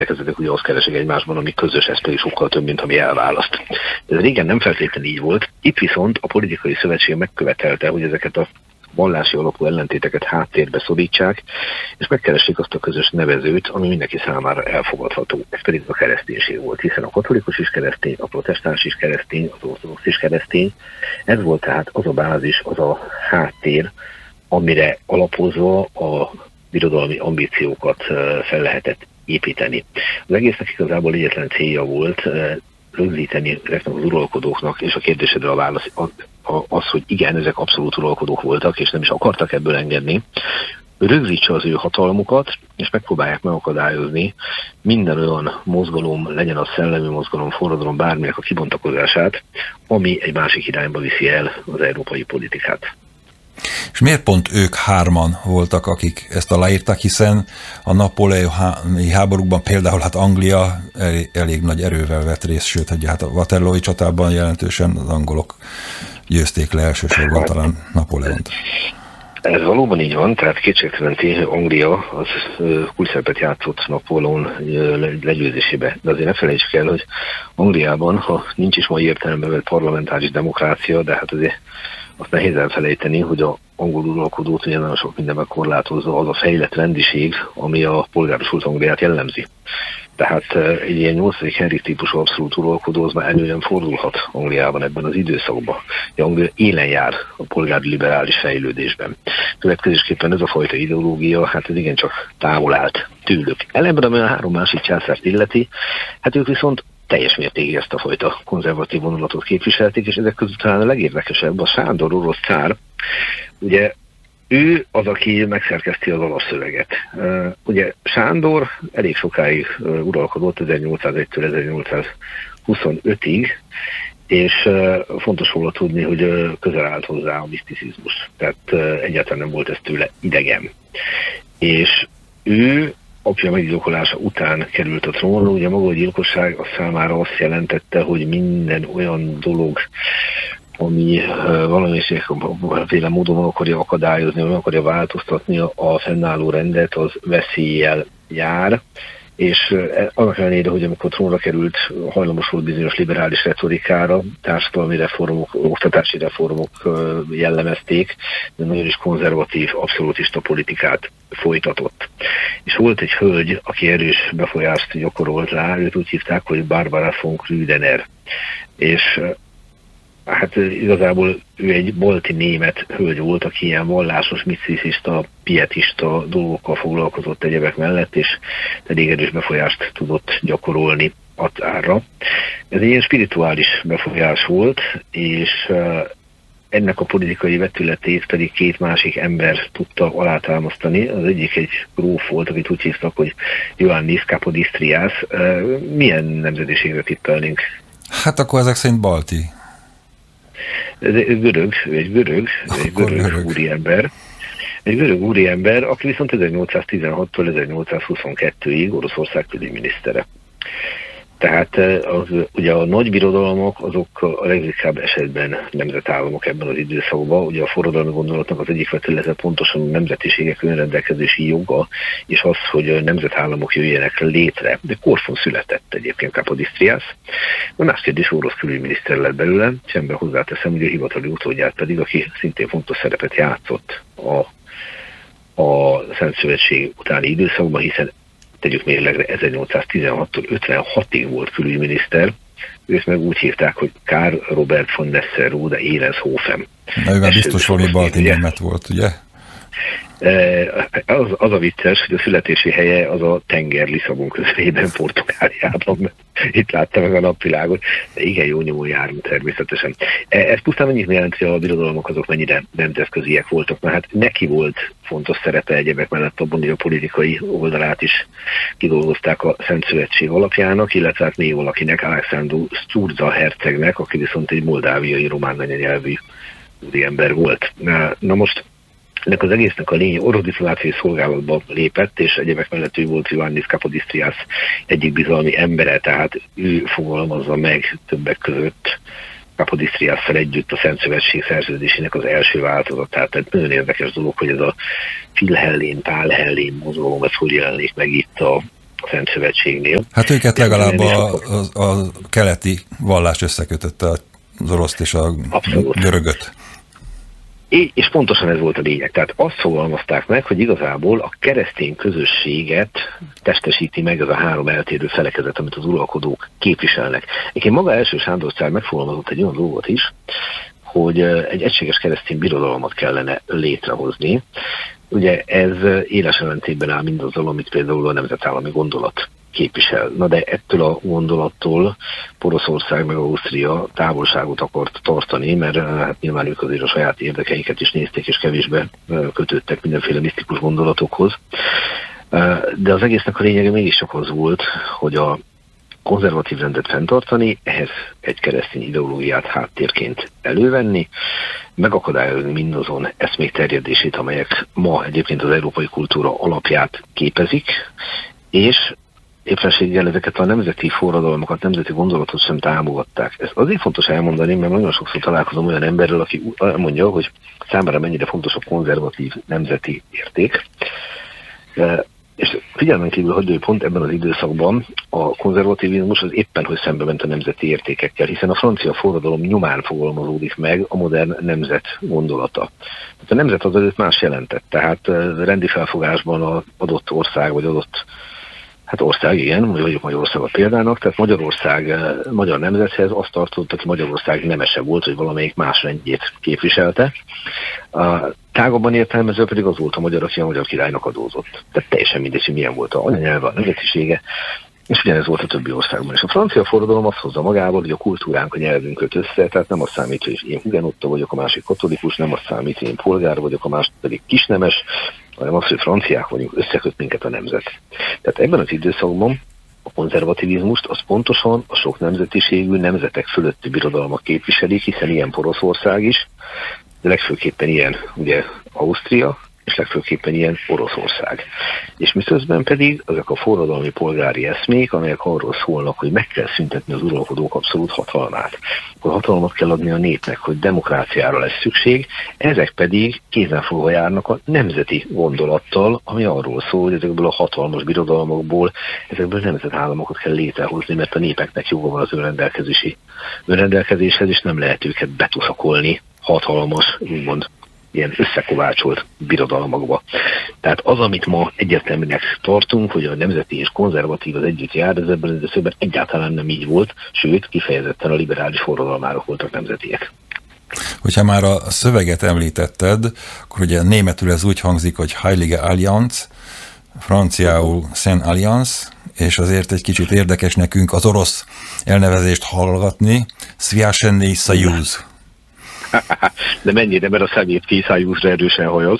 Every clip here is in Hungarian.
szerkezetek ugye azt keresik egymásban, ami közös, ez pedig sokkal több, mint ami elválaszt. Ez régen nem feltétlenül így volt. Itt viszont a politikai szövetség megkövetelte, hogy ezeket a vallási alapú ellentéteket háttérbe szorítsák, és megkeressék azt a közös nevezőt, ami mindenki számára elfogadható. Ez pedig a kereszténység volt, hiszen a katolikus is keresztény, a protestáns is keresztény, az ortodox is keresztény. Ez volt tehát az a bázis, az a háttér, amire alapozva a birodalmi ambíciókat fel lehetett építeni. Az egésznek igazából egyetlen célja volt rögzíteni ezeknek az uralkodóknak, és a kérdésedre a válasz az, hogy igen, ezek abszolút uralkodók voltak, és nem is akartak ebből engedni, rögzítse az ő hatalmukat, és megpróbálják megakadályozni minden olyan mozgalom, legyen az szellemi mozgalom, forradalom, bárminek a kibontakozását, ami egy másik irányba viszi el az európai politikát. És miért pont ők hárman voltak, akik ezt aláírták, hiszen a napóleoni háborúkban például Anglia elég nagy erővel vett részt, sőt, hogy a Waterloo-i csatában jelentősen az angolok győzték le elsősorban talán Napóleont. Ez valóban így van, tehát kétségtelen Anglia az kulcsszerepet játszott Napóleon legyőzésébe. De azért ne felejtsük el, hogy Angliában, ha nincs is mai értelemben vett parlamentáris demokrácia, de hát azért azt nehéz elfelejteni, hogy a angol uralkodót ugye nagyon sok mindenben korlátozza az a fejlett rendiség, ami a polgárosult Angliát jellemzi. Tehát egy ilyen 8. Henry típusú abszolút uralkodó az már előnyben fordulhat Angliában ebben az időszakban. Anglia élen jár a polgári liberális fejlődésben. Következésképpen ez a fajta ideológia, hát ez igencsak távol állt tőlük. Ellenben, ami a három másik császárt illeti, hát ők viszont teljes mértékig ezt a fajta konzervatív vonulatot képviselték, és ezek között talán a legérdekesebb a Sándor orosz cár. Ugye ő az, aki megszerkeszti az alapszöveget. Ugye Sándor elég sokáig uralkodott, 1801-től 1825-ig, és fontos volna tudni, hogy közel állt hozzá a miszticizmus. Tehát egyáltalán nem volt ez tőle idegen. És ő apja meggyilkolása után került a trónra, ugye maga a gyilkosság a számára azt jelentette, hogy minden olyan dolog, ami valamiféle módon meg akarja akadályozni, meg akarja változtatni a fennálló rendet, az veszéllyel jár, és annak ellenére, hogy amikor trónra került, hajlamos volt bizonyos liberális retorikára, társadalmi reformok, oktatási reformok jellemezték, de nagyon is konzervatív, abszolútista politikát folytatott. És volt egy hölgy, aki erős befolyást gyakorolt rá, őt úgy hívták, hogy Barbara von Krüdener. És hát igazából ő egy balti német hölgy volt, aki ilyen vallásos, miszticista, pietista dolgokkal foglalkozott egyebek mellett, és elég erős befolyást tudott gyakorolni a cárra. Ez egy ilyen spirituális befolyás volt, és ennek a politikai vetületét pedig két másik ember tudta alátámasztani. Az egyik egy gróf volt, akit úgy hívtak, hogy Ioannis Kapodisztriász. Milyen nemzetiségre tippelnénk? Hát akkor ezek szerint balti. Ez egy görög úriember. Egy görög úriember, aki viszont 1816-tól 1822-ig Oroszország külügyminisztere. Tehát ugye a nagy birodalmak azok a leginkább esetben nemzetállamok ebben az időszakban. Ugye a forradalmi gondolatnak az egyik vetülete pontosan a nemzetiségek önrendelkezési joga, és az, hogy nemzetállamok jöjjenek létre. De Korfun született egyébként Kapodisztriász. A más kérdés, orosz külügyminiszter lett belőle, semben hozzáteszem, hogy a hivatali utódját pedig, aki szintén fontos szerepet játszott a Szentszövetség utáni időszakban, hiszen tegyük mérlegre 1816-tól 56-ig volt külügyminiszter, őt meg úgy hívták, hogy Karl Robert von Nesselrode Ehrenhofen. Na, ő már biztos valami balti német volt, ugye? Az a vicces, hogy a születési helye az a tenger Lisszabon közelében, Portugáliában, mert itt látta meg a napvilágot, de igen jó nyomó járunk természetesen. Ez pusztán mennyit jelent, hogy a birodalmak azok mennyire nemzetköziek voltak, mert hát neki volt fontos szerepe egyebek mellett abban, hogy a politikai oldalát is kidolgozták a Szent Szövetség alapjának, illetve hát még valakinek, Alexandru Sturza hercegnek, aki viszont egy moldáviai román anyanyelvű úriember volt. Na most ennek az egésznek a lényeg orosz diplomáciai szolgálatba lépett, és egyébek mellett ő volt Ioannis Kapodisztriász egyik bizalmi embere, tehát ő fogalmazza meg többek között Kapodisztriásszal együtt a Szent Szövetség szerződésének az első változatát. Tehát nagyon érdekes dolog, hogy ez a filhellén, pálhellén mozgalom, ez hogy jelenik meg itt Szent Szövetségnél. Hát őket legalább a keleti vallás összekötötte, az oroszt és a görögöt. És pontosan ez volt a lényeg. Tehát azt fogalmazták meg, hogy igazából a keresztény közösséget testesíti meg ez a három eltérő felekezet, amit az uralkodók képviselnek. Egyébként maga első Sándor cár megfogalmazott egy olyan dolgot is, hogy egy egységes keresztény birodalmat kellene létrehozni. Ugye ez éles ellentétben áll mindazzal, amit például a nemzetállami gondolat képvisel. Na de ettől a gondolattól Poroszország meg Ausztria távolságot akart tartani, mert hát nyilván ők azért a saját érdekeiket is nézték, és kevésbé kötődtek mindenféle misztikus gondolatokhoz. De az egésznek a lényege mégiscsak az volt, hogy a konzervatív rendet fenntartani, ehhez egy keresztény ideológiát háttérként elővenni, megakadályozni mindazon eszmék terjedését, amelyek ma egyébként az európai kultúra alapját képezik, és éppenséggel ezeket a nemzeti forradalmakat, nemzeti gondolatot sem támogatták. Ez azért fontos elmondani, mert nagyon sokszor találkozom olyan emberrel, aki mondja, hogy számára mennyire fontos a konzervatív nemzeti érték. És figyelmen kívül hagyja, hogy pont ebben az időszakban a konzervativizmus az éppen, hogy szembe ment a nemzeti értékekkel, hiszen a francia forradalom nyomán fogalmazódik meg a modern nemzet gondolata. A nemzet az előtt más jelentett, tehát rendi felfogásban az adott ország, vagy adott ország, igen, vagyok Magyarországot példának, tehát Magyarország, magyar nemzethez azt tartotta, hogy Magyarország nemese volt, hogy valamelyik más rendjét képviselte. A tágabban értelmező pedig az volt a magyar, aki a magyar királynak adózott. Tehát teljesen mindegy, hogy milyen volt a anyanyelve, a nemzetisége, és ugyanez volt a többi országban. És a francia forradalom azt hozza magával, hogy a kultúránk, a nyelvünk köt össze, tehát nem azt számít, hogy én hugenotta vagyok, a másik katolikus, nem azt számít, hogy én polgár vagyok, a másik pedig kisnemes, hanem az, hogy franciák vagyunk, összeköt minket a nemzet. Tehát ebben az időszakban a konzervativizmust az pontosan a sok nemzetiségű nemzetek fölötti birodalmak képviselik, hiszen ilyen Poroszország is, de legfőképpen ilyen ugye Ausztria, és legfőképpen ilyen Oroszország. És miközben pedig ezek a forradalmi polgári eszmék, amelyek arról szólnak, hogy meg kell szüntetni az uralkodók abszolút hatalmát, hogy hatalmat kell adni a népnek, hogy demokráciára lesz szükség, ezek pedig kézenfogva járnak a nemzeti gondolattal, ami arról szól, hogy ezekből a hatalmas birodalmakból, ezekből nemzetállamokat kell létrehozni, mert a népeknek joga van az önrendelkezéshez, és nem lehet őket betuszakolni hatalmas, úgymond ilyen összekovácsolt birodalmakba. Tehát az, amit ma egyértelműnek tartunk, hogy a nemzeti és konzervatív az együtt jár, ez ebben az időszakban egyáltalán nem így volt, sőt, kifejezetten a liberális forradalmárok voltak nemzetiek. Hogyha már a szöveget említetted, akkor ugye németül ez úgy hangzik, hogy Heilige Allianz, franciául Saint Alliance, és azért egy kicsit érdekes nekünk az orosz elnevezést hallgatni, Sviashenny Soyuz. De mennyire, mert a Szovjet Soyuzra erősen hajoz.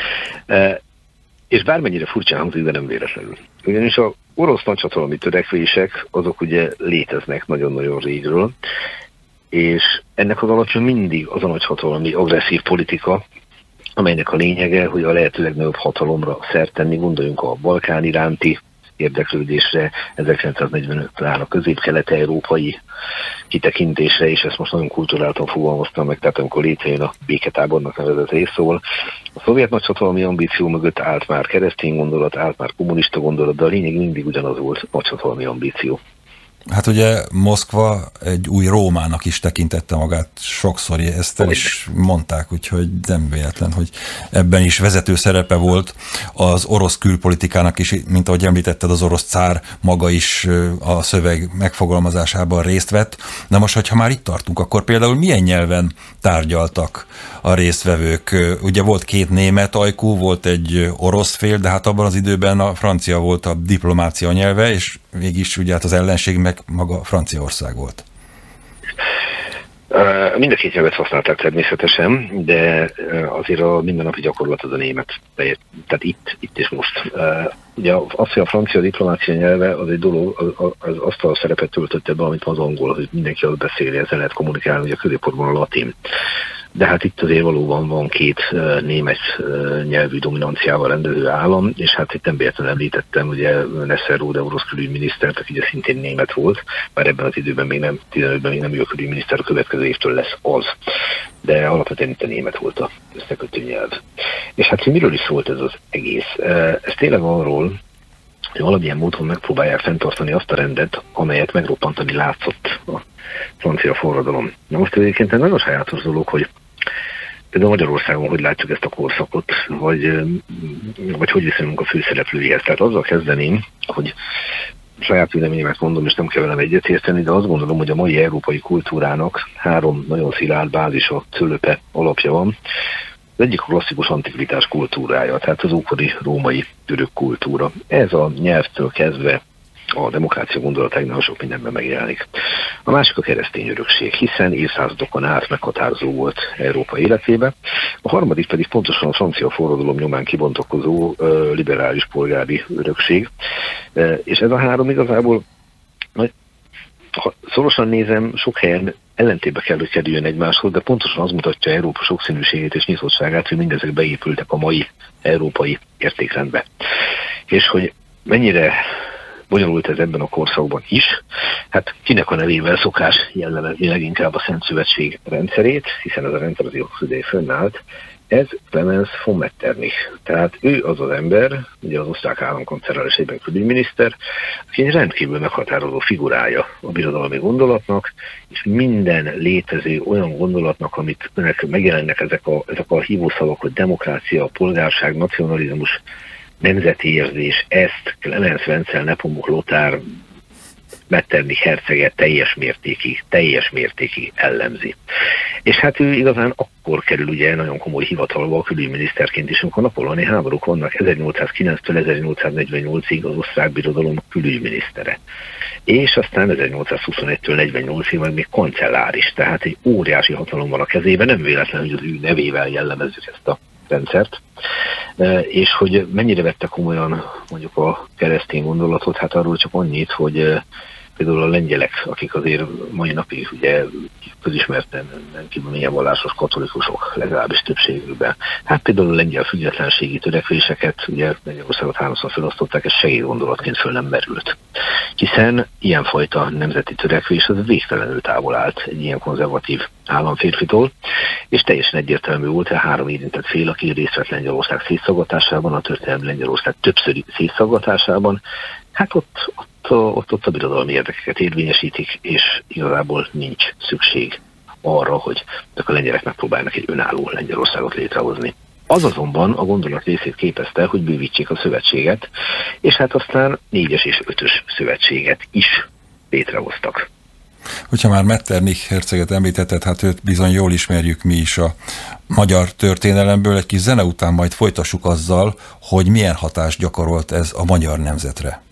És bármennyire furcsán hangzik, de nem véletlenül. Ugyanis az orosz nagyhatalmi törekvések, azok ugye léteznek nagyon-nagyon régről, és ennek az alapja mindig az a nagyhatalmi agresszív politika, amelynek a lényege, hogy a lehető legnagyobb hatalomra szert tenni, gondoljunk a Balkán iránti érdeklődésre, 1945 talán a közép-kelet-európai kitekintésre, és ezt most nagyon kulturáltan fogalmaztam meg, tehát amikor létrejön a béketábornak nevezett rész, szóval a szovjet nagyhatalmi ambíció mögött állt már keresztény gondolat, állt már kommunista gondolat, de a lényeg mindig ugyanaz volt, nagyhatalmi ambíció. Hát ugye Moszkva egy új Rómának is tekintette magát sokszor, ezt el is mondták, úgyhogy nem véletlen, hogy ebben is vezető szerepe volt az orosz külpolitikának is, mint ahogy említetted, az orosz cár maga is a szöveg megfogalmazásában részt vett. Na most, hogyha már itt tartunk, akkor például milyen nyelven tárgyaltak a résztvevők? Ugye volt két német ajkú, volt egy orosz fél, de hát abban az időben a francia volt a diplomácia nyelve, és mégis ugye hát az ellenség meg maga Franciaország volt. Mind a két nyelvet használták természetesen, de azért a mindennapi gyakorlat az a német. Tehát itt és most. Ugye az, hogy a francia diplomácia nyelve, az egy dolog, az azt a szerepet töltötte be, amit az angol, hogy mindenki azt beszéli, ezzel lehet kommunikálni, hogy a középpontban a latin. De hát itt azért valóban van két német nyelvű dominanciával rendelő állam, és hát itt nem véletlenül említettem, ugye Nesser Rode orosz külügyminisztert, aki ugye szintén német volt, bár ebben az időben még nem, 15-ben még nem ő a külügyminiszter, a következő évtől lesz az. De alapvetően itt a német volt az összekötő nyelv. És hát miről is szólt ez az egész? Ez tényleg arról hogy valamilyen módon megpróbálják fenntartani azt a rendet, amelyet megroppantani látszott a francia forradalom. Na most egyébként egy nagyon sajátos dolog, hogy például Magyarországon hogy látjuk ezt a korszakot, vagy hogy viszonyulunk a főszereplőihez. Tehát azzal kezdeném, hogy saját véleményemet mondom, és nem kell velem egyetérteni, de azt gondolom, hogy a mai európai kultúrának 3 nagyon szilárd bázisa, cölöpe alapja van. Az egyik a klasszikus antikvitás kultúrája, tehát az ókori római török kultúra. Ez a nyelvtől kezdve a demokrácia gondolatágnál sok mindenben megjelenik. A másik a keresztény örökség, hiszen évszázadokon át meghatározó volt Európa életébe. A harmadik pedig pontosan a francia forradalom nyomán kibontakozó liberális polgári örökség. És ez a 3 igazából, ha szorosan nézem, sok helyen ellentétbe kell, hogy kerüljön egymáshoz, de pontosan az mutatja Európa sokszínűségét és nyitottságát, hogy mindezek beépültek a mai európai értékrendbe. És hogy mennyire bonyolult ez ebben a korszakban is. Hát kinek a nevével szokás jellemezni leginkább a Szent Szövetség rendszerét, hiszen ez a rendszer az hosszú ideig fönnállt. Ez Clemens von Metternich. Tehát ő az az ember, ugye az osztrák államkancellár és egyben külügyminiszter, aki egy rendkívül meghatározó figurája a birodalmi gondolatnak, és minden létező olyan gondolatnak, amit megjelennek ezek a hívószavak, hogy demokrácia, polgárság, nacionalizmus, nemzeti érzés, ezt Clemens Wenzel, Nepomuk Lothár, Metternich hercege teljes mértékig ellenzi. És hát ő igazán akkor kerül ugye nagyon komoly hivatalba a külügyminiszterként is, amikor napoloni háborúk vannak 1809-től 1848-ig az osztrák birodalom külügyminisztere. És aztán 1821-től 48-ig meg még kancelláris, tehát egy óriási hatalom van a kezében, nem véletlen, hogy az ő nevével jellemezzük ezt a rendszert, és hogy mennyire vette komolyan mondjuk a keresztény gondolatot, hát arról csak annyit, hogy például a lengyelek, akik azért mai napig ugye közismerten rendkívül milyen vallásos katolikusok, legalábbis többségükben. Hát például a lengyel függetlenségi törekvéseket, ugye Lengyelországot 3-szor felosztották, ez segédgondolatként föl nem merült. Hiszen ilyenfajta nemzeti törekvés az végtelenül távol állt egy ilyen konzervatív államférfitól, és teljesen egyértelmű volt, hogy a 3 érintett fél, aki részt vett Lengyelország szétszaggatásában, a történelmi Lengyelország többszöri szétszaggatásában, hát ott a birodalmi érdekeket érvényesítik, és igazából nincs szükség arra, hogy a lengyelek megpróbálnak egy önálló Lengyelországot létrehozni. Az azonban a gondolat részét képezte, hogy bővítsék a szövetséget, és hát aztán 4-es és 5-ös szövetséget is létrehoztak. Hogyha már Metternich herceget említetted, hát őt bizony jól ismerjük mi is a magyar történelemből, egy kis zene után majd folytassuk azzal, hogy milyen hatást gyakorolt ez a magyar nemzetre.